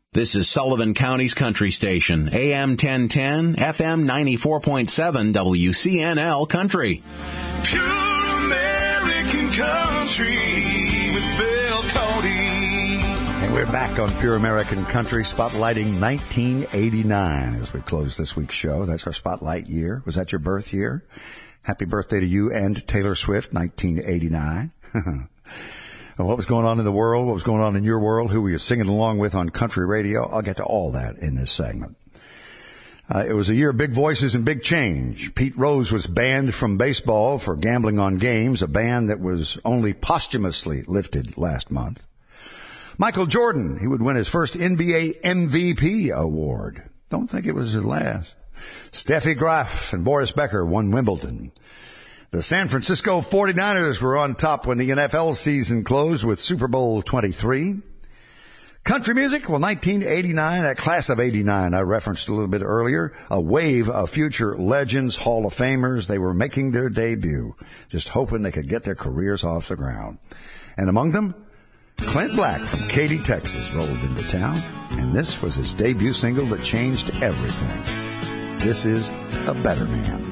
This is Sullivan County's country station, AM 1010, FM 94.7, WCNL Country. Pure American Country with Bill Cody. And we're back on Pure American Country, spotlighting 1989 as we close this week's show. That's our spotlight year. Was that your birth year? Happy birthday to you and Taylor Swift, 1989. What was going on in the world? What was going on in your world? Who were you singing along with on country radio? I'll get to all that in this segment. It was a year of big voices and big change. Pete Rose was banned from baseball for gambling on games, a ban that was only posthumously lifted last month. Michael Jordan, he would win his first NBA MVP award. Don't think it was his last. Steffi Graf and Boris Becker won Wimbledon. The San Francisco 49ers were on top when the NFL season closed with Super Bowl 23. Country music, well, 1989, that class of 89 I referenced a little bit earlier, a wave of future legends, Hall of Famers. They were making their debut, just hoping they could get their careers off the ground. And among them, Clint Black from Katy, Texas, rolled into town, and this was his debut single that changed everything. This is A Better Man.